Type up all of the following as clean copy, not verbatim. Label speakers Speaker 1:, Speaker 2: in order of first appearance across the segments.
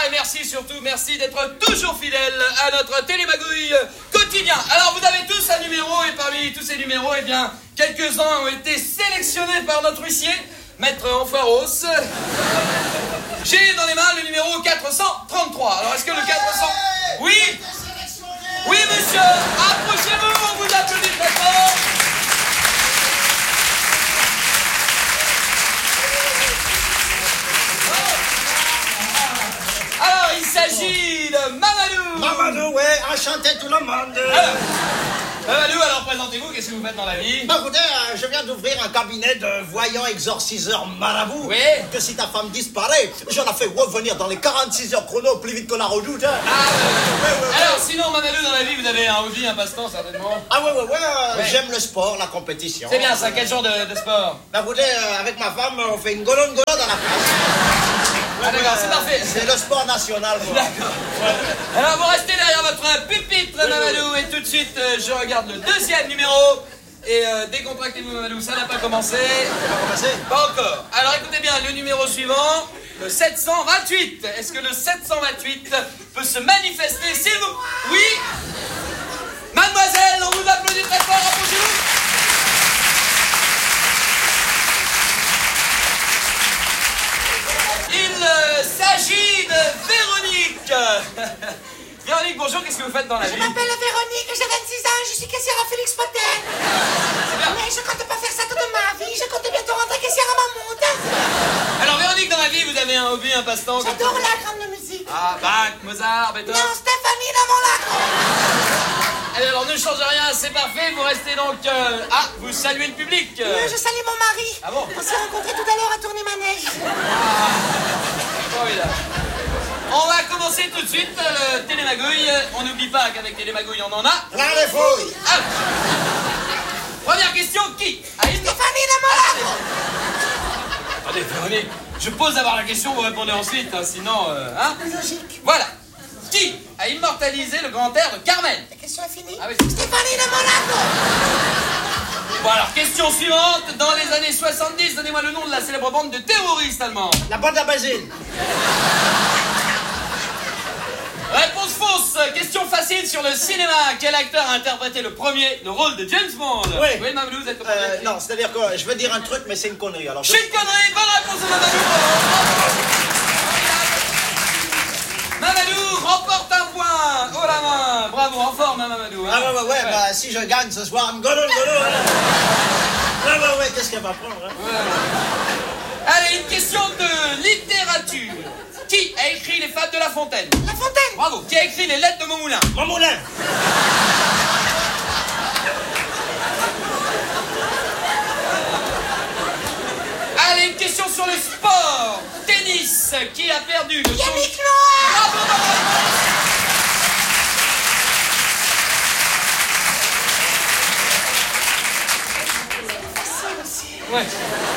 Speaker 1: et merci surtout, merci d'être toujours fidèles à notre télémagouille quotidien. Alors vous avez tous un numéro et parmi tous ces numéros, eh bien, quelques-uns ont été sélectionnés par notre huissier, Maître Enfoiros. J'ai dans les mains le numéro 433. Alors est-ce que le 400... Oui. Oui monsieur, approchez-vous, on vous applaudit très fort. Alors, il s'agit de Mamadou.
Speaker 2: Mamadou, ouais, enchanté tout le monde.
Speaker 1: Mamadou, alors présentez-vous, qu'est-ce que vous faites dans la vie?
Speaker 2: Bah écoutez, je viens d'ouvrir un cabinet de voyants exorciseurs marabout.
Speaker 1: Oui.
Speaker 2: Que si ta femme disparaît, j'en ai fait revenir dans les 46 heures chrono plus vite que la redoute. Hein.
Speaker 1: Ah, alors, sinon, Mamadou, dans la vie, vous avez un hobby, un passe-temps, certainement?
Speaker 2: Ah ouais, j'aime le sport, la compétition.
Speaker 1: C'est bien ça, quel genre de sport?
Speaker 2: Bah écoutez, avec ma femme, on fait une golongola dans la place.
Speaker 1: Ah d'accord, c'est parfait.
Speaker 2: C'est le sport national, quoi.
Speaker 1: D'accord. Alors, vous restez derrière votre pupitre, Mamadou, et tout de suite, je regarde le deuxième numéro. Et décontractez-vous, Mamadou, ça n'a pas commencé. Pas encore. Alors, écoutez bien, le numéro suivant, le 728. Est-ce que le 728 peut se manifester, s'il vous... Oui. Mademoiselle, on vous applaudit très fort, approchez-vous. Il s'agit de Véronique. Véronique, bonjour, qu'est-ce que vous faites dans la vie?
Speaker 3: Je m'appelle Véronique, j'ai 26 ans, je suis caissière à Félix Potel. Mais je compte pas faire ça toute ma vie, je compte bientôt rentrer caissière à Mammouth.
Speaker 1: Alors Véronique, dans la vie, vous avez un hobby, un passe-temps?
Speaker 3: J'adore la grande musique.
Speaker 1: Ah, Bach, Mozart, Beethoven.
Speaker 3: Non, Stéphanie dans mon lac.
Speaker 1: Allez, alors ne changez rien, c'est parfait, vous restez donc... Ah, vous saluez le public.
Speaker 3: Je salue mon mari.
Speaker 1: Ah bon?
Speaker 3: On s'est rencontrés tout à l'heure à Tournai-Manège.
Speaker 1: Formidable. On va commencer tout de suite le télémagouille. On n'oublie pas qu'avec télémagouille, on en a...
Speaker 2: Là, les fouilles.
Speaker 1: Ah. Première question, qui a une...
Speaker 3: Stéphanie dans mon lac.
Speaker 1: Attendez, Véronique, je pose d'abord la question, vous répondez ensuite, hein, sinon... hein.
Speaker 3: Logique.
Speaker 1: Voilà. Qui a immortalisé le grand air de Carmen?
Speaker 3: La question est finie.
Speaker 1: Ah oui.
Speaker 3: Stéphanie dans mon lac.
Speaker 1: Bon alors, question suivante. Dans les années 70, donnez-moi le nom de la célèbre bande de terroristes allemands.
Speaker 2: La bande à basine.
Speaker 1: Réponse fausse. Question facile sur le cinéma. Quel acteur a interprété le rôle de James Bond? Oui, Mamadou, vous êtes le
Speaker 2: Non, c'est-à-dire que je veux dire un truc, mais c'est une connerie. Alors,
Speaker 1: C'est une connerie. Bonne réponse de Mamadou. Mamadou remporte un point. Oh la main. Bravo, en forme, hein, Mamadou. Hein.
Speaker 2: Ah ouais, bah si je gagne ce soir, golo. Ouais, qu'est-ce qu'elle va prendre, hein?
Speaker 1: Allez, une question de littérature. Qui a écrit Les Fables de La Fontaine?
Speaker 3: La Fontaine.
Speaker 1: Bravo. Qui a écrit Les Lettres de Montmoulin?
Speaker 2: Mon moulin.
Speaker 1: Allez, une question sur le sport. Tennis. Qui a perdu le
Speaker 3: Yannick Noah.
Speaker 1: Bravo, bravo. Ouais.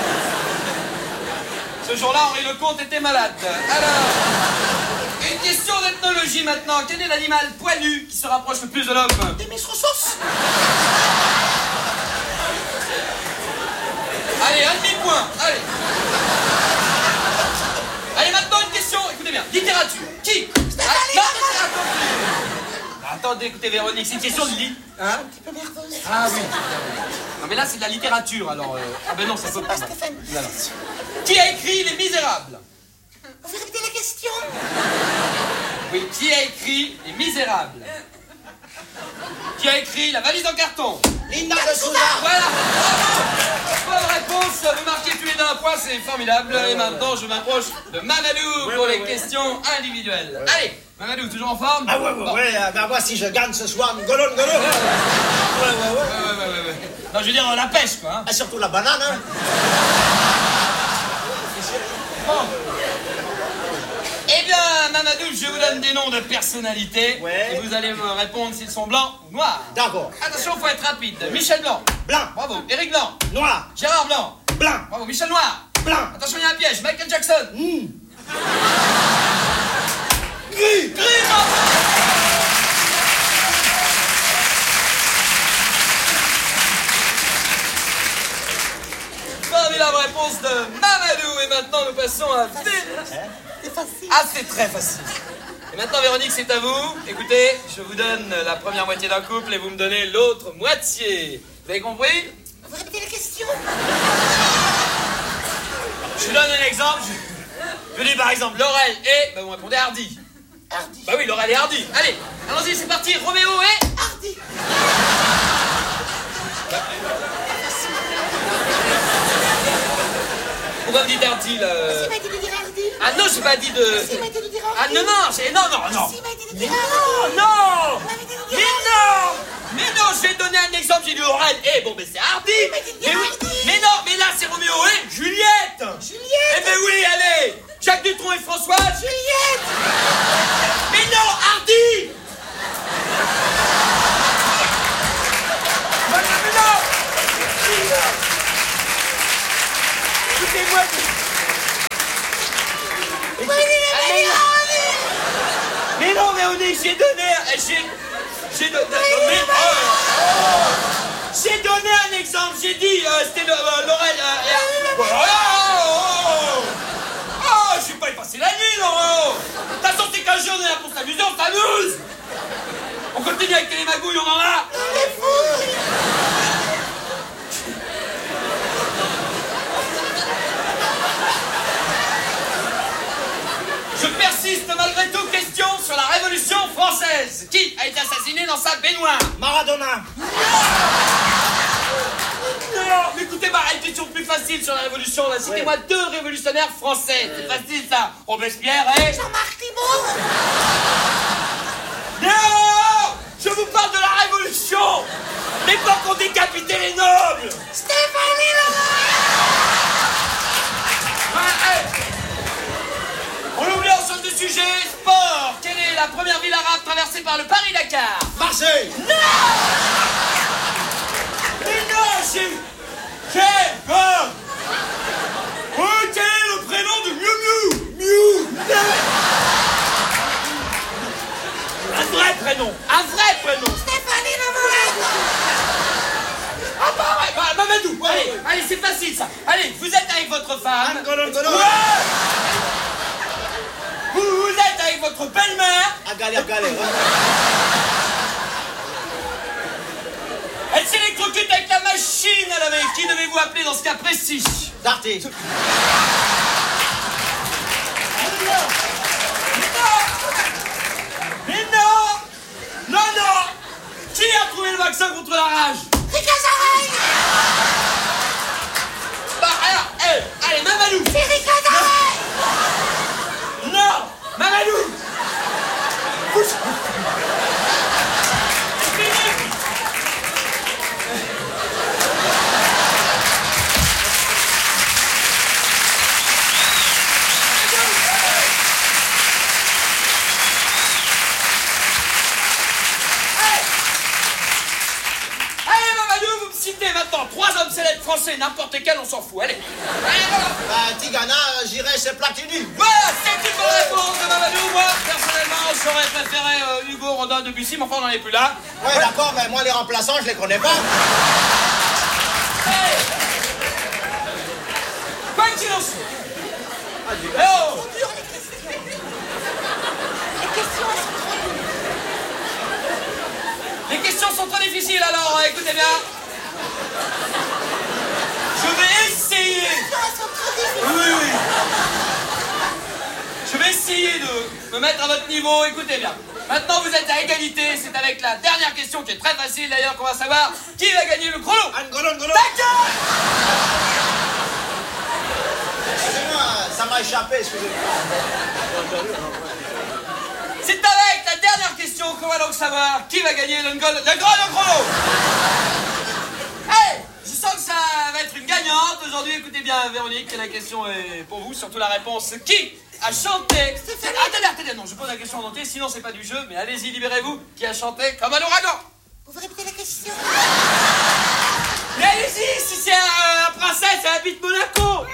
Speaker 1: Ce jour-là, Henri Lecomte était malade. Alors, une question d'ethnologie maintenant. Quel est l'animal poilu qui se rapproche le plus de l'homme?
Speaker 3: Des Mesrosos.
Speaker 1: Allez, un demi-point. Allez. Allez, maintenant une question. Écoutez bien. Littérature. Qui? Non, attendez, écoutez, Véronique, c'est une question de lit. Hein?
Speaker 3: Un petit peu nerveuse.
Speaker 1: Ah oui. Non, mais là, c'est de la littérature, alors... Ah ben non, ça peut pas.
Speaker 3: Stéphane.
Speaker 1: Non, non. Qui a écrit Les Misérables?
Speaker 3: Vous pouvez répéter la question?
Speaker 1: Oui, qui a écrit Les Misérables? Qui a écrit La valise en carton?
Speaker 2: Linda de Souza.
Speaker 1: Voilà. Bravo. Bonne réponse. Vous marquez tous les deux un point, c'est formidable. Et maintenant, je m'approche de Mamadou pour les questions individuelles. Allez, Mamadou, toujours en forme?
Speaker 2: Ah ouais,
Speaker 1: Bon.
Speaker 2: bah moi si je gagne ce soir, golo.
Speaker 1: Ouais. Non, je veux dire la pêche, quoi. Hein.
Speaker 2: Et surtout la banane, hein.
Speaker 1: Bon. Eh bien, Mamadou, je vous donne des noms de personnalités.
Speaker 2: Ouais.
Speaker 1: Et vous allez me répondre s'ils sont blancs ou noirs.
Speaker 2: D'accord.
Speaker 1: Attention, faut être rapide. Michel Blanc.
Speaker 2: Blanc.
Speaker 1: Bravo. Éric Blanc.
Speaker 2: Noir.
Speaker 1: Gérard Blanc.
Speaker 2: Blanc.
Speaker 1: Bravo. Michel Noir.
Speaker 2: Blanc.
Speaker 1: Attention, il y a un piège. Michael Jackson.
Speaker 2: Gris.
Speaker 1: Formidable réponse réponse de Mamadou. Et maintenant, nous passons à Véronique.
Speaker 3: C'est facile.
Speaker 1: Ah, c'est très facile. Et maintenant, Véronique, c'est à vous. Écoutez, je vous donne la première moitié d'un couple et vous me donnez l'autre moitié. Vous avez compris?
Speaker 3: Vous répétez la question?
Speaker 1: Je vous donne un exemple. Je dis par exemple Laurel et... Bah, vous répondez Hardy.
Speaker 3: Hardy.
Speaker 1: Bah oui, Laurel et Hardy. Allez, allons-y, c'est parti. Roméo et...
Speaker 3: Hardy.
Speaker 1: Pourquoi vous dites Hardy, là?
Speaker 3: S'il m'a dit de dire Hardy.
Speaker 1: Ah non, j'ai pas dit de...
Speaker 3: S'il m'a dit de dire
Speaker 1: Ah
Speaker 3: Hardy.
Speaker 1: non, non, c'est... Non, non, non.
Speaker 3: S'il m'a dit de dire
Speaker 1: Mais
Speaker 3: Hardy.
Speaker 1: non, non.
Speaker 3: Vous m'avez dit de dire
Speaker 1: Mais
Speaker 3: Hardy.
Speaker 1: non. Mais non, je vais te donner un exemple. J'ai dit Laurel et... Bon, ben c'est Hardy.
Speaker 3: m'a dit de dire
Speaker 1: Mais oui.
Speaker 3: Hardy.
Speaker 1: Mais non, mais là, c'est Roméo et Juliette.
Speaker 3: Juliette.
Speaker 1: Eh ben oui, allez. Jacques Dutronc et Françoise.
Speaker 3: Juliette.
Speaker 1: Mais non, Hardy. Mais non. Écoutez-moi. Mais non, Véronique, j'ai donné... J'ai donné... Mais, j'ai donné un exemple, j'ai dit, c'était Laurel... Oh, je suis pas passé la nuit, Laurent. De toute façon, c'est qu'un jour, on est là pour s'amuser, on s'amuse. On continue avec les magouilles, on en a. Je persiste malgré tout. Question sur la Révolution française. Qui a été assassiné dans sa baignoire?
Speaker 2: Maradona.
Speaker 1: Non, mais écoutez, bah, une question plus facile sur la Révolution. Là. Citez-moi deux révolutionnaires français. C'est facile, ça. Robespierre et...
Speaker 3: Jean-Marc Thibault.
Speaker 1: Non! Je vous parle de la Révolution! L'époque où on décapitait les nobles!
Speaker 3: Stéphanie Laurent.
Speaker 1: On oublie en sorte de sujet, sport. Quelle est la première ville arabe traversée par le Paris-Dakar?
Speaker 2: Marseille.
Speaker 1: Mais non, j'ai peur. Oh, quel est le prénom de Miu Miu? Miu. Un vrai prénom. Un vrai prénom.
Speaker 3: Stéphanie Laurent.
Speaker 1: Ah bah ouais, bah, Mamadou. Allez, c'est facile ça. Allez, vous êtes avec votre femme.
Speaker 2: Angolo.
Speaker 1: Ouais. Vous êtes avec votre belle-mère.
Speaker 2: À galère.
Speaker 1: Elle s'électrocute avec la machine à laver. Qui devez-vous appeler dans ce cas précis?
Speaker 2: Darty.
Speaker 1: Mais non. Non. Qui a trouvé le vaccin contre la rage?
Speaker 3: Ricazarel.
Speaker 1: Bah alors, allez, Mamadou.
Speaker 3: C'est Ricazarel.
Speaker 1: Non, Mamadou. Allez, Mamadou, vous me citez maintenant 3 hommes célèbres français, n'importe quel, on s'en fout. Allez, voilà.
Speaker 2: Bah, Tigana, j'irais chez Platini.
Speaker 1: Voilà, c'est une bonne réponse de Mamadou. Moi, personnellement, j'aurais préféré Hugo, Rodin, Debussy, mais enfin, on n'en est plus là.
Speaker 2: Ouais, d'accord, mais moi, les remplaçants, je les connais pas.
Speaker 1: Hey. Quoi qu'il en soit. Oh. Les questions sont trop difficiles, alors écoutez bien. Je vais essayer. Oui. Je vais essayer de me mettre à votre niveau, écoutez bien. Maintenant, vous êtes à égalité, c'est avec la dernière question qui est très facile d'ailleurs qu'on va savoir qui va gagner le chrono.
Speaker 2: Angolo.
Speaker 1: D'accord.
Speaker 2: Excusez-moi, ça m'a échappé, excusez-moi.
Speaker 1: C'est avec la dernière question qu'on va donc savoir qui va gagner le chrono. Hey, je sens que ça va être une gagnante aujourd'hui. Écoutez bien, Véronique, la question est pour vous, surtout la réponse. Qui a chanté... Attendez, non, je pose la question en entier, sinon c'est pas du jeu, mais allez-y, libérez-vous. Qui a chanté comme un ouragan?
Speaker 3: Vous répétez la question?
Speaker 1: Mais allez-y, si c'est un princesse, elle habite Monaco.